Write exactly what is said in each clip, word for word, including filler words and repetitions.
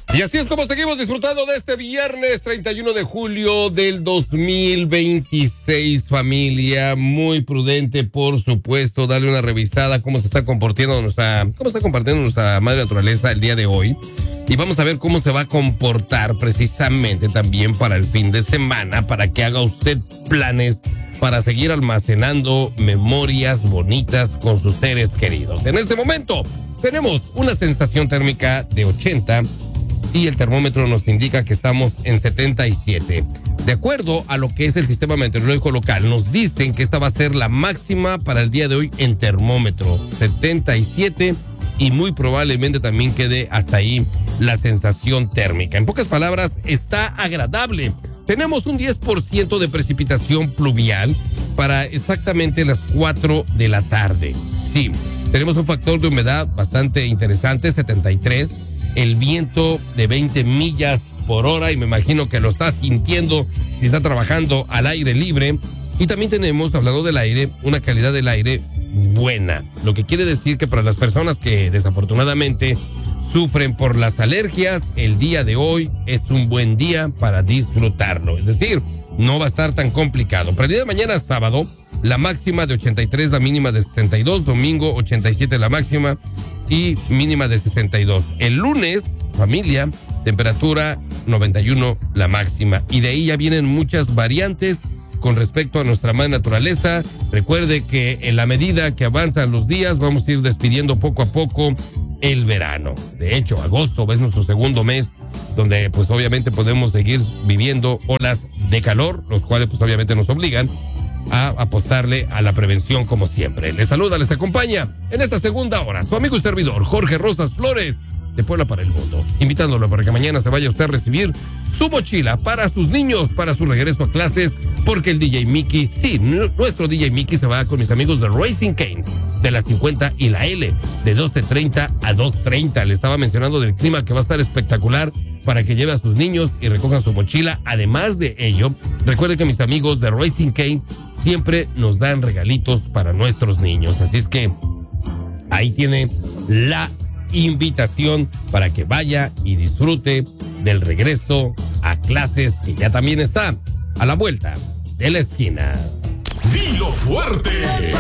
Y así es como seguimos disfrutando de este viernes treinta y uno de julio del dos mil veintiséis, familia. Muy prudente, por supuesto, darle una revisada a cómo se está comportando nuestra, cómo está compartiendo nuestra madre naturaleza el día de hoy. Y vamos a ver cómo se va a comportar precisamente también para el fin de semana, para que haga usted planes para seguir almacenando memorias bonitas con sus seres queridos. En este momento tenemos una sensación térmica de ochenta y el termómetro nos indica que estamos en setenta y siete. De acuerdo a lo que es el sistema meteorológico local, nos dicen que esta va a ser la máxima para el día de hoy en termómetro, setenta y siete, y muy probablemente también quede hasta ahí la sensación térmica. En pocas palabras, está agradable. Tenemos un diez por ciento de precipitación pluvial para exactamente las cuatro de la tarde. Sí, tenemos un factor de humedad bastante interesante, setenta y tres. El viento de veinte millas por hora, y me imagino que lo está sintiendo si está trabajando al aire libre. Y también tenemos, hablando del aire, una calidad del aire buena, lo que quiere decir que para las personas que desafortunadamente sufren por las alergias, el día de hoy es un buen día para disfrutarlo. Es decir, no va a estar tan complicado. Para el día de mañana, sábado, la máxima de ochenta y tres, la mínima de sesenta y dos. Domingo, ochenta y siete la máxima y mínima de sesenta y dos. El lunes, familia, temperatura noventa y uno la máxima. Y de ahí ya vienen muchas variantes con respecto a nuestra madre naturaleza. Recuerde que en la medida que avanzan los días, vamos a ir despidiendo poco a poco el verano. De hecho, agosto es nuestro segundo mes donde pues obviamente podemos seguir viviendo olas de calor, los cuales pues obviamente nos obligan a apostarle a la prevención como siempre. Les saluda, les acompaña en esta segunda hora su amigo y servidor Jorge Rosas Flores, de Puebla para el Mundo, invitándolo para que mañana se vaya usted a recibir su mochila para sus niños, para su regreso a clases, porque el D J Mickey, sí, nuestro D J Mickey se va con mis amigos de Raising Cane's, de la cincuenta y la L, de doce treinta a dos treinta. Le estaba mencionando del clima que va a estar espectacular para que lleve a sus niños y recojan su mochila. Además de ello, recuerde que mis amigos de Raising Cane's siempre nos dan regalitos para nuestros niños. Así es que ahí tiene la invitación para que vaya y disfrute del regreso a clases, que ya también está a la vuelta de la esquina. Dilo fuerte.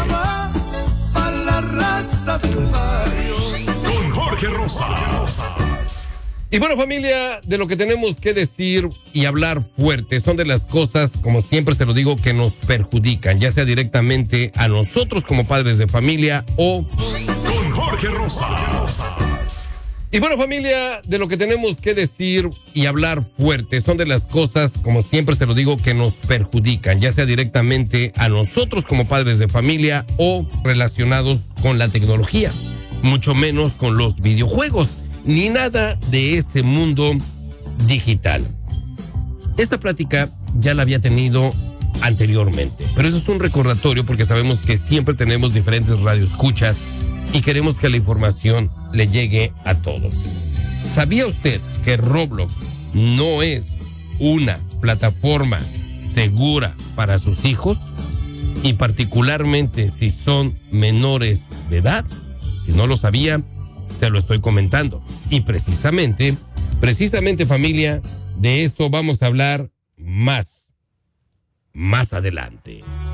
A la raza del barrio. Con Jorge Rosas. Y bueno, familia, de lo que tenemos que decir y hablar fuerte son de las cosas, como siempre se lo digo, que nos perjudican, ya sea directamente a nosotros como padres de familia o con Jorge Rosas. Y bueno, familia, de lo que tenemos que decir y hablar fuerte son de las cosas, como siempre se lo digo, que nos perjudican, ya sea directamente a nosotros como padres de familia o relacionados con la tecnología, mucho menos con los videojuegos, ni nada de ese mundo digital. Esta plática ya la había tenido anteriormente, pero eso es un recordatorio porque sabemos que siempre tenemos diferentes radioescuchas y queremos que la información le llegue a todos. ¿Sabía usted que Roblox no es una plataforma segura para sus hijos? Y particularmente si son menores de edad. Si no lo sabía, se lo estoy comentando. Y precisamente, precisamente familia, de eso vamos a hablar más, más adelante.